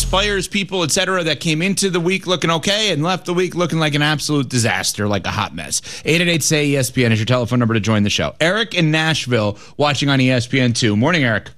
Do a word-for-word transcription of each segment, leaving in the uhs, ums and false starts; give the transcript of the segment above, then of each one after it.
players, people, et cetera, that came into the week looking okay and left the week looking like an absolute disaster, like a hot mess. eight eight eight, S A Y, E S P N is your telephone number to join the show. Eric in Nashville watching on E S P N two. Morning, Eric.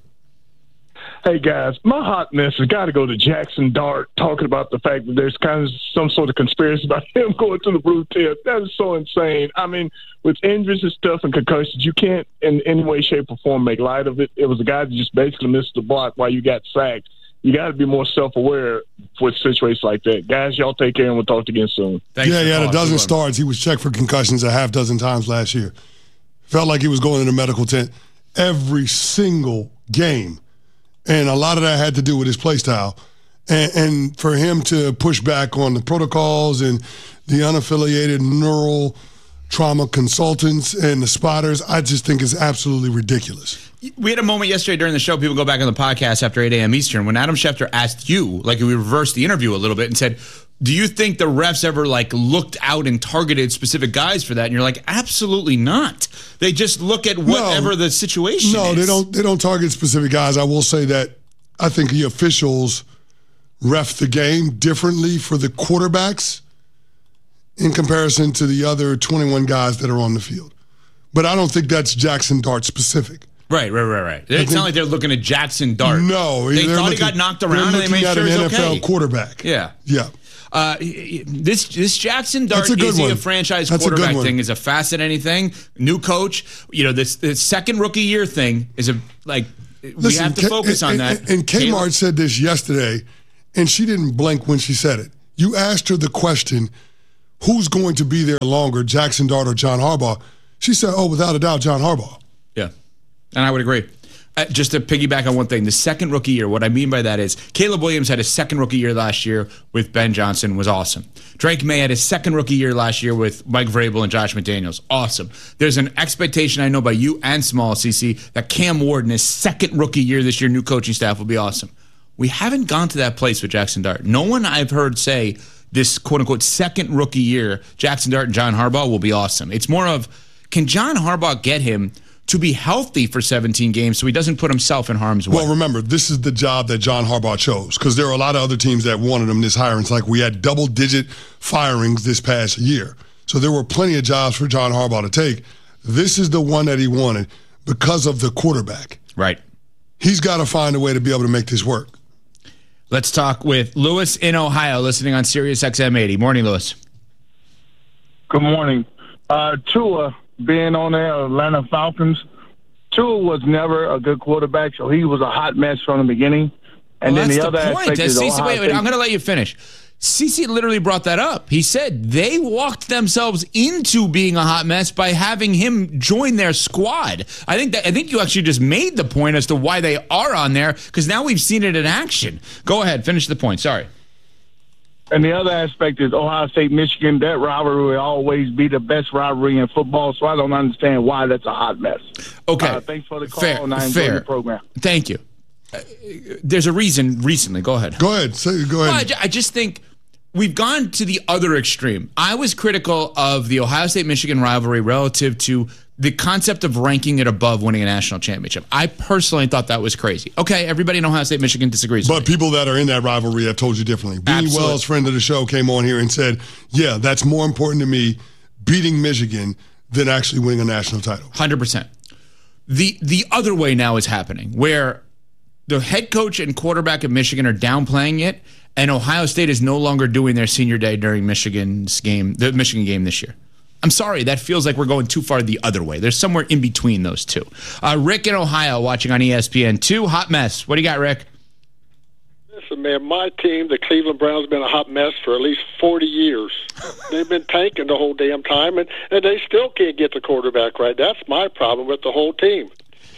Hey, guys, my hot mess has got to go to Jackson Dart talking about the fact that there's kind of some sort of conspiracy about him going to the blue tip. That is so insane. I mean, with injuries and stuff and concussions, you can't in any way, shape, or form make light of it. It was a guy that just basically missed the block while you got sacked. You got to be more self-aware with situations like that. Guys, y'all take care, and we'll talk again soon. Thanks yeah, he had a dozen starts. He was checked for concussions a half dozen times last year. Felt like he was going in the medical tent every single game. And a lot of that had to do with his play style. And, and for him to push back on the protocols and the unaffiliated neural trauma consultants and the spotters, I just think is absolutely ridiculous. We had a moment yesterday during the show, people go back on the podcast after eight a.m. Eastern, when Adam Schefter asked you, like we reversed the interview a little bit and said, do you think the refs ever like looked out and targeted specific guys for that? And you're like, absolutely not. They just look at whatever no, the situation no, is. No, they don't they don't target specific guys. I will say that I think the officials ref the game differently for the quarterbacks in comparison to the other twenty-one guys that are on the field. But I don't think that's Jackson Dart specific. Right, right, right, right. It's not like they're looking at Jackson Dart. No. They thought looking, he got knocked around and they made sure he's okay. An N F L quarterback. Yeah. Yeah. Uh, this this Jackson Dart is he a franchise That's quarterback a thing is a fascinating thing. New coach, you know, this, this second rookie year thing is a like Listen, we have to K- focus on and, that. And, and Kmart said this yesterday, and she didn't blink when she said it. You asked her the question, who's going to be there longer, Jackson Dart or John Harbaugh? She said, oh, without a doubt, John Harbaugh. Yeah, and I would agree. Uh, just to piggyback on one thing, the second rookie year, what I mean by that is Caleb Williams had his second rookie year last year with Ben Johnson, was awesome. Drake May had his second rookie year last year with Mike Vrabel and Josh McDaniels. Awesome. There's an expectation, I know, by you and Small C C, that Cam Ward in his second rookie year this year, new coaching staff, will be awesome. We haven't gone to that place with Jackson Dart. No one I've heard say this quote-unquote second rookie year, Jackson Dart and John Harbaugh will be awesome. It's more of, can John Harbaugh get him to be healthy for seventeen games so he doesn't put himself in harm's way? Well, remember, this is the job that John Harbaugh chose because there are a lot of other teams that wanted him this hiring. It's like we had double-digit firings this past year. So there were plenty of jobs for John Harbaugh to take. This is the one that he wanted because of the quarterback. Right. He's got to find a way to be able to make this work. Let's talk with Lewis in Ohio, listening on Sirius X M eighty. Morning, Lewis. Good morning. Uh, Tua, being on the Atlanta Falcons, Tua was never a good quarterback, so he was a hot mess from the beginning. And well, then that's the the other point. aspect is Cece, wait, wait, State. I'm going to let you finish. Cece literally brought that up. He said they walked themselves into being a hot mess by having him join their squad. I think that I think you actually just made the point as to why they are on there, because now we've seen it in action. Go ahead, finish the point. Sorry. And the other aspect is Ohio State, Michigan. That rivalry will always be the best rivalry in football, so I don't understand why that's a hot mess. Okay. Uh, thanks for the call, fair, and I enjoy fair. the program. Thank you. Uh, there's a reason recently. Go ahead. Go ahead. Say, go ahead. Well, I, ju- I just think we've gone to the other extreme. I was critical of the Ohio State-Michigan rivalry relative to the concept of ranking it above winning a national championship. I personally thought that was crazy. Okay, everybody in Ohio State, Michigan disagrees But with me. people that are in that rivalry have told you differently. Beanie Absolutely. Wells, friend of the show, came on here and said, yeah, that's more important to me beating Michigan than actually winning a national title. one hundred percent. The, the other way now is happening, where the head coach and quarterback of Michigan are downplaying it, and Ohio State is no longer doing their senior day during Michigan's game, the Michigan game this year. I'm sorry, that feels like we're going too far the other way. There's somewhere in between those two. Uh, Rick in Ohio watching on E S P N two. Hot mess. What do you got, Rick? Listen, man, my team, the Cleveland Browns, have been a hot mess for at least forty years. They've been tanking the whole damn time, and, and they still can't get the quarterback right. That's my problem with the whole team.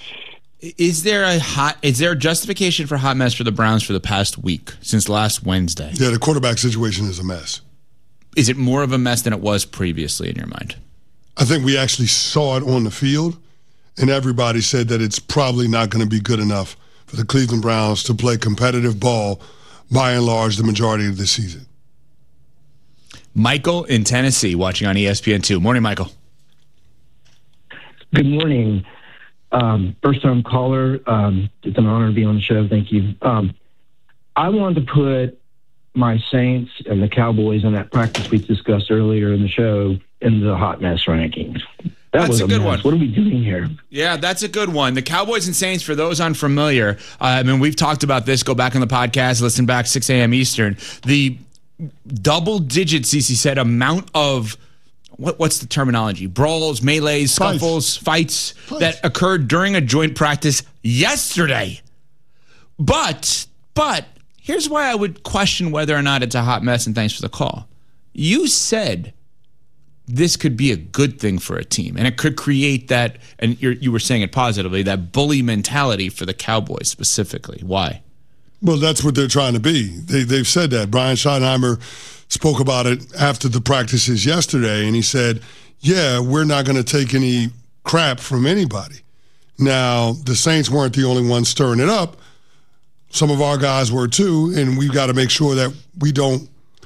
Is there a hot? Is there a justification for hot mess for the Browns for the past week, since last Wednesday? Yeah, the quarterback situation is a mess. Is it more of a mess than it was previously in your mind? I think we actually saw it on the field, and everybody said that it's probably not going to be good enough for the Cleveland Browns to play competitive ball by and large the majority of this season. Michael in Tennessee watching on E S P N two. Morning, Michael. Good morning. Um, first-time caller. Um, it's an honor to be on the show. Thank you. Um, I wanted to put my Saints and the Cowboys in that practice we discussed earlier in the show in the hot mess rankings. That That's was a a good mess. one. What are we doing here? Yeah, that's a good one. The Cowboys and Saints, for those unfamiliar, uh, I mean, we've talked about this. Go back on the podcast, listen back, six a.m. Eastern. The double-digit, Cece said, amount of, what, what's the terminology? Brawls, melees, scuffles, fights, fights that occurred during a joint practice yesterday. But, but, here's why I would question whether or not it's a hot mess, and thanks for the call. You said this could be a good thing for a team, and it could create that, and you're, you were saying it positively, that bully mentality for the Cowboys specifically. Why? Well, that's what they're trying to be. They, they've said that. Brian Schottenheimer spoke about it after the practices yesterday, and he said, yeah, we're not going to take any crap from anybody. Now, the Saints weren't the only ones stirring it up. Some of our guys were too, and we've got to make sure that we don't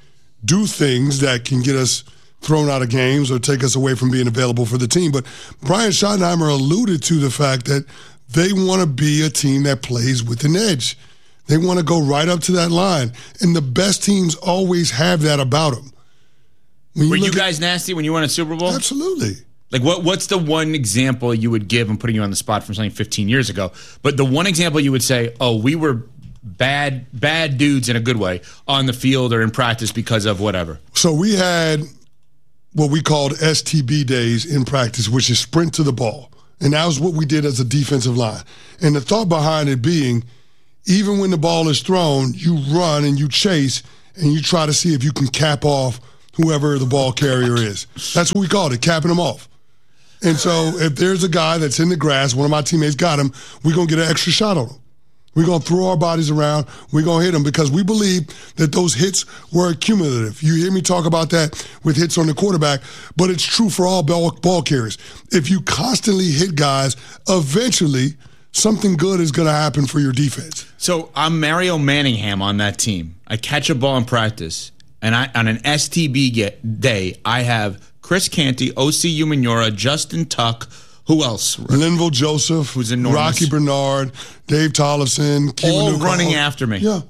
do things that can get us thrown out of games or take us away from being available for the team. But Brian Schottenheimer alluded to the fact that they want to be a team that plays with an edge. They want to go right up to that line. And the best teams always have that about them. When Were you you at, guys nasty when you won a Super Bowl? Absolutely. Like, what? what's the one example you would give? I'm putting you on the spot from something fifteen years ago. But the one example you would say, oh, we were bad, bad dudes in a good way on the field or in practice because of whatever. So we had what we called S T B days in practice, which is sprint to the ball. And that was what we did as a defensive line. And the thought behind it being, even when the ball is thrown, you run and you chase and you try to see if you can cap off whoever the ball carrier is. That's what we called it, capping them off. And so if there's a guy that's in the grass, one of my teammates got him, we're going to get an extra shot on him. We're going to throw our bodies around. We're going to hit them because we believe that those hits were cumulative. You hear me talk about that with hits on the quarterback, but it's true for all ball, ball carriers. If you constantly hit guys, eventually something good is going to happen for your defense. So I'm Mario Manningham on that team. I catch a ball in practice, and I on an S T B get, day, I have Chris Canty, O C Umenyiora, Justin Tuck. Who else? Linval Joseph, who's enormous. Rocky Bernard, Dave Tollefson, all Kevin running Newcomb. after me. Yeah.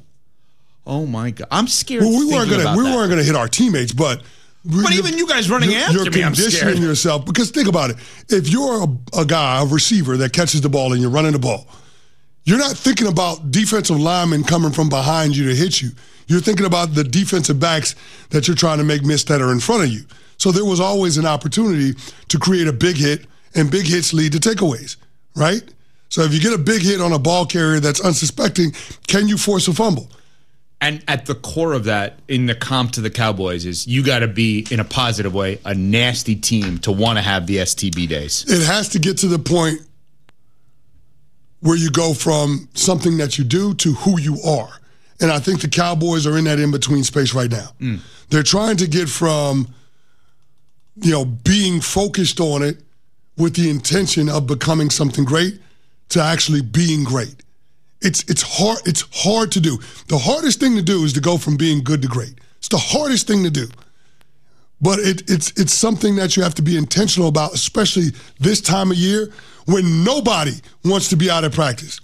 Oh my God, I'm scared. Well, we weren't going to we weren't going to hit our teammates, but but even you guys running you're, after you're me, I'm conditioning scared. yourself because think about it. If you're a, a guy, a receiver that catches the ball and you're running the ball, you're not thinking about defensive linemen coming from behind you to hit you. You're thinking about the defensive backs that you're trying to make miss that are in front of you. So there was always an opportunity to create a big hit. And big hits lead to takeaways, right? So if you get a big hit on a ball carrier that's unsuspecting, can you force a fumble? And at the core of that, in the comp to the Cowboys, is you got to be, in a positive way, a nasty team to want to have the S T B days. It has to get to the point where you go from something that you do to who you are. And I think the Cowboys are in that in-between space right now. Mm. They're trying to get from, you know, being focused on it with the intention of becoming something great to actually being great. It's it's hard it's hard to do. The hardest thing to do is to go from being good to great. It's the hardest thing to do. But it, it's it's something that you have to be intentional about, especially this time of year when nobody wants to be out at practice.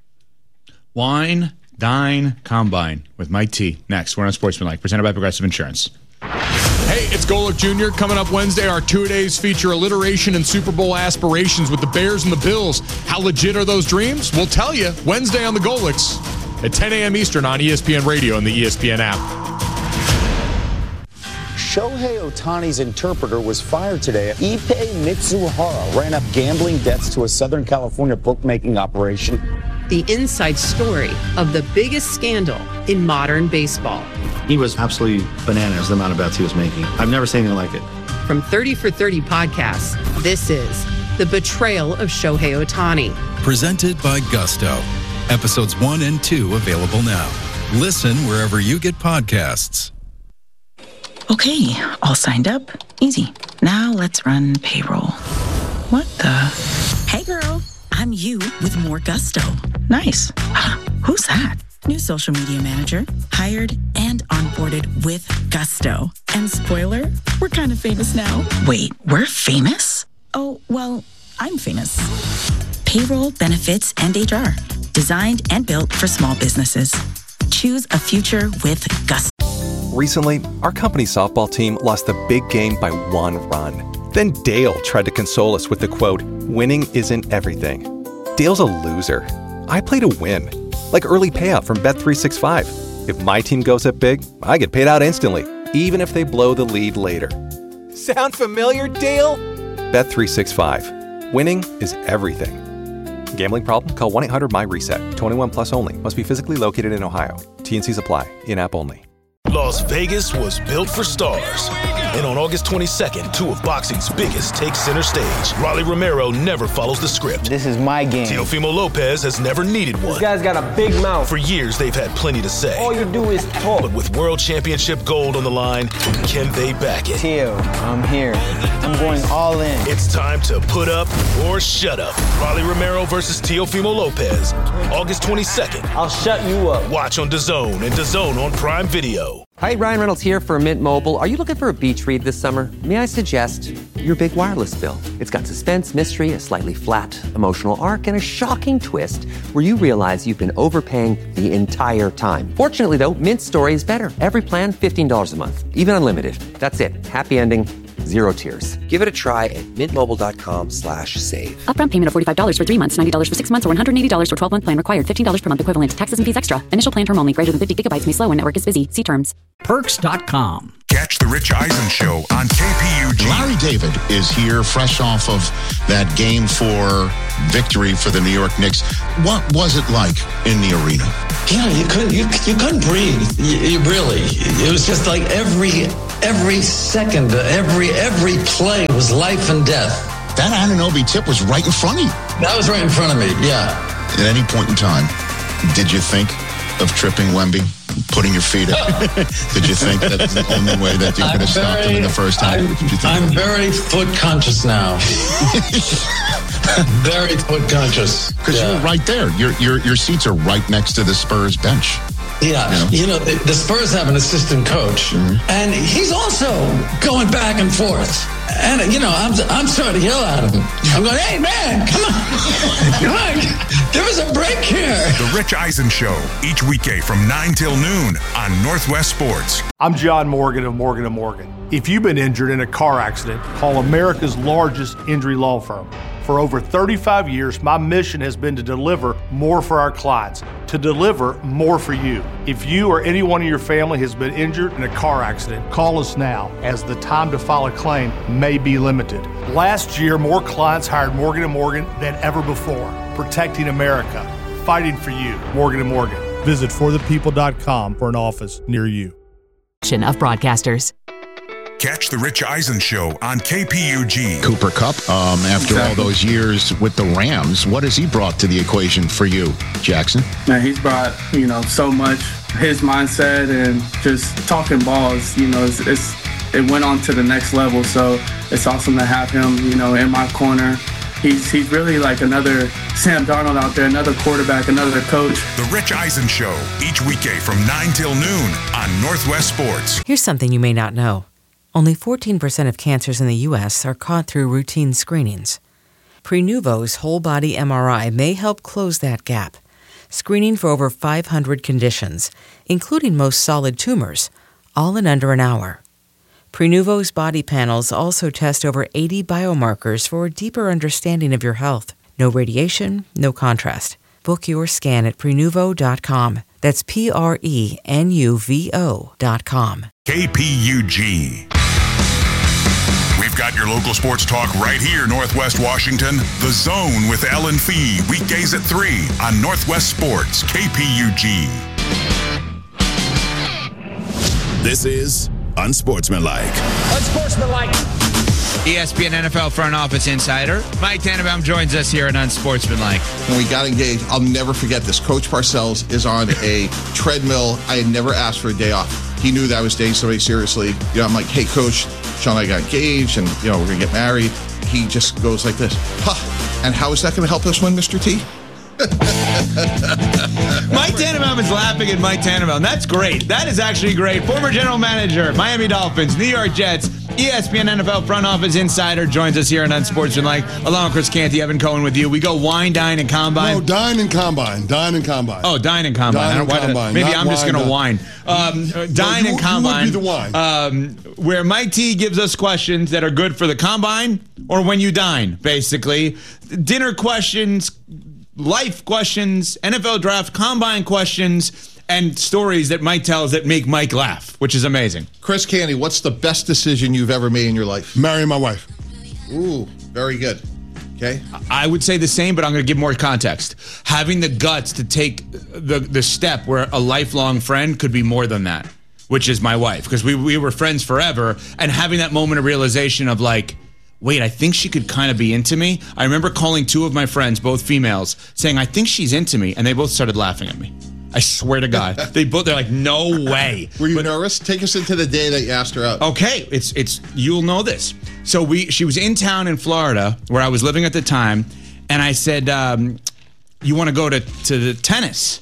Wine, Dine, Combine with Mike T. Next, we're on Sportsmanlike, presented by Progressive Insurance. Hey, it's Golick Junior Coming up Wednesday, our two-a-days feature alliteration and Super Bowl aspirations with the Bears and the Bills. How legit are those dreams? We'll tell you Wednesday on the Golicks at ten a.m. Eastern on E S P N Radio and the E S P N app. Shohei Ohtani's interpreter was fired today. Ippei Mitsuhara ran up gambling debts to a Southern California bookmaking operation. The inside story of the biggest scandal in modern baseball. He was absolutely bananas, the amount of bets he was making. I've never seen anything like it. From thirty for thirty podcasts, this is The Betrayal of Shohei Ohtani. Presented by Gusto. Episodes one and two available now. Listen wherever you get podcasts. Okay, all signed up. Easy. Now let's run payroll. What the? Hey girl, I'm you with more Gusto. Nice. Who's that? New social media manager, hired and onboarded with Gusto. And spoiler, we're kind of famous now. Wait, we're famous? Oh, well, I'm famous. Payroll, benefits, and H R. Designed and built for small businesses. Choose a future with Gusto. Recently, our company softball team lost a big game by one run. Then Dale tried to console us with the quote, "Winning isn't everything." Dale's a loser. I play to win. Like early payout from Bet three sixty-five. If my team goes up big, I get paid out instantly, even if they blow the lead later. Sound familiar, Dale? Bet three sixty-five. Winning is everything. Gambling problem? Call one eight hundred M Y reset. twenty-one plus only. Must be physically located in Ohio. T and Cs apply. In-app only. Las Vegas was built for stars. And on August twenty-second, two of boxing's biggest take center stage. Rolly Romero never follows the script. This is my game. Teofimo Lopez has never needed one. This guy's got a big mouth. For years, they've had plenty to say. All you do is talk. But with World Championship gold on the line, can they back it? Teo, I'm here. I'm going all in. It's time to put up or shut up. Rolly Romero versus Teofimo Lopez. August twenty-second. I'll shut you up. Watch on DAZN and DAZN on Prime Video. Hi, Ryan Reynolds here for Mint Mobile. Are you looking for a beach read this summer? May I suggest your big wireless bill? It's got suspense, mystery, a slightly flat emotional arc, and a shocking twist where you realize you've been overpaying the entire time. Fortunately, though, Mint's story is better. Every plan, fifteen dollars a month. Even unlimited. That's it. Happy ending. Zero tears. Give it a try at mintmobile.com slash save. Upfront payment of forty-five dollars for three months, ninety dollars for six months, or one hundred eighty dollars for twelve-month plan required. fifteen dollars per month equivalent. Taxes and fees extra. Initial plan term only. Greater than fifty gigabytes may slow when network is busy. See terms. Perks dot com. Catch the Rich Eisen Show on K P U G. Larry David is here fresh off of that game four victory for the New York Knicks. What was it like in the arena? You know, you couldn't, you, you couldn't breathe. You, you really, it was just like every, every second, every, every play was life and death. That Anunoby tip was right in front of you. That was right in front of me, yeah. At any point in time, did you think of tripping Wemby, putting your feet up? Did you think that's the only way that you could have stopped him in the first time? I'm, I'm very foot conscious now. Very foot conscious. Because yeah. you're right there. Your your your seats are right next to the Spurs bench. Yeah, you know, you know the, the Spurs have an assistant coach, mm-hmm. and he's also going back and forth. And you know, I'm I'm starting to yell at him. I'm going, "Hey man, come on, come on, give us a break here." The Rich Eisen Show, each weekday from nine till noon on Northwest Sports. I'm John Morgan of Morgan and Morgan. If you've been injured in a car accident, call America's largest injury law firm. For over thirty-five years, my mission has been to deliver more for our clients, to deliver more for you. If you or anyone in your family has been injured in a car accident, call us now, as the time to file a claim may be limited. Last year, more clients hired Morgan and Morgan than ever before, protecting America, fighting for you. Morgan and Morgan. Visit for the people dot com for an office near you. Of broadcasters. Catch the Rich Eisen Show on K P U G. Cooper Kupp, um, after exactly. all those years with the Rams, what has he brought to the equation for you, Jackson? Man, he's brought, you know, so much. His mindset and just talking balls, you know, it's, it's it went on to the next level. So it's awesome to have him, you know, in my corner. He's he's really like another Sam Darnold out there, another quarterback, another coach. The Rich Eisen Show, each weekday from nine till noon on Northwest Sports. Here's something you may not know. Only fourteen percent of cancers in the U S are caught through routine screenings. Prenuvo's whole-body M R I may help close that gap, screening for over five hundred conditions, including most solid tumors, all in under an hour. Prenuvo's body panels also test over eighty biomarkers for a deeper understanding of your health. No radiation, no contrast. Book your scan at prenuvo dot com. That's P R E N U V O dot com. K P U G. We've got your local sports talk right here, Northwest Washington. The Zone with Ellen Fee, weekdays at three on Northwest Sports, K P U G. This is Unsportsmanlike. Unsportsmanlike. E S P N N F L front office insider Mike Tannenbaum joins us here on Unsportsmanlike. When we got engaged, I'll never forget this. Coach Parcells is on a treadmill. I had never asked for a day off. He knew that I was dating somebody seriously. You know, I'm like, hey, Coach, Sean and I got engaged, and you know we're gonna get married. He just goes like this, huh? And how is that gonna help us win, Mister T? Mike Tannenbaum is laughing at Mike Tannenbaum. That's great. That is actually great. Former general manager, Miami Dolphins, New York Jets, E S P N N F L front office insider, joins us here on Unsportsmanlike. Along with Chris Canty, Evan Cohen with you. We go wine, dine, and combine. No, dine and combine. Dine and combine. Oh, dine and combine. Dine I don't, and why did- combine. maybe Not I'm just wine, going to no. whine. Um, No, dine you- and you combine. would be the wine. Um, where Mike T gives us questions that are good for the combine or when you dine, basically. Dinner questions, life questions, N F L draft, combine questions, and stories that Mike tells that make Mike laugh, which is amazing. Chris Canty, what's the best decision you've ever made in your life? Marrying my wife. Ooh, very good. Okay. I would say the same, but I'm going to give more context. Having the guts to take the the step where a lifelong friend could be more than that, which is my wife, because we, we were friends forever, and having that moment of realization of like, wait, I think she could kind of be into me. I remember calling two of my friends, both females, saying, I think she's into me, and they both started laughing at me. I swear to God. They both, they're like, no way. Were you nervous? Take us into the day that you asked her out. Okay, it's it's you'll know this. So we she was in town in Florida where I was living at the time, and I said, um, you want to go to, to the tennis?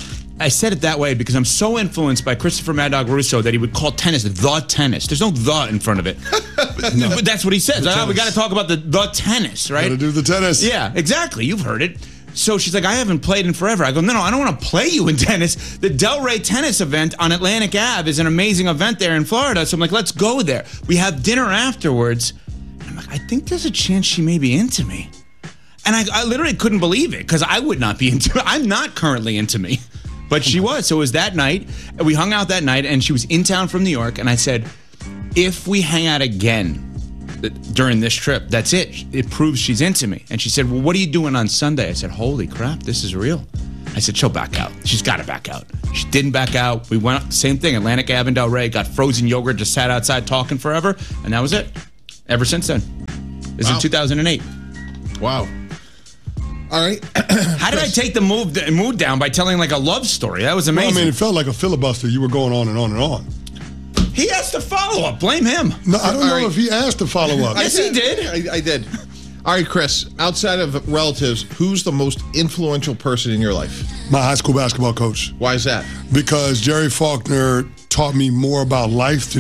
I said it that way because I'm so influenced by Christopher Mad Dog Russo that he would call tennis the tennis. There's no the in front of it. No. But that's what he says. The Oh, we tennis. got to talk about the the tennis, right? Got to do the tennis. Yeah, exactly. You've heard it. So she's like, I haven't played in forever. I go, no, no, I don't want to play you in tennis. The Delray tennis event on Atlantic Ave is an amazing event there in Florida. So I'm like, let's go there. We have dinner afterwards. I'm like, I think there's a chance she may be into me. And I, I literally couldn't believe it because I would not be into I'm not currently into me. But she was. So it was that night. We hung out that night, and she was in town from New York. And I said, if we hang out again during this trip, that's it. It proves she's into me. And she said, well, what are you doing on Sunday? I said, holy crap, this is real. I said, she'll back out. She's got to back out. She didn't back out. We went, same thing, Atlantic Ave in Delray, got frozen yogurt, just sat outside talking forever. And that was it. Ever since then. This is Wow. in two thousand eight. Wow. All right. How did I take the move the mood down by telling like a love story? That was Well, amazing. I mean, it felt like a filibuster. You were going on and on and on. He has to follow up. Blame him. No, I don't All know right. if he asked to follow up. Yes, he did. I, I did. All right, Chris, outside of relatives, who's the most influential person in your life? My high school basketball coach. Why is that? Because Jerry Faulkner taught me more about life than